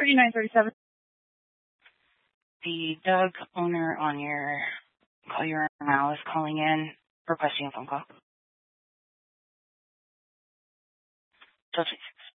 3937. The Doug owner on your call you're on now is calling in requesting a phone call. Till 26.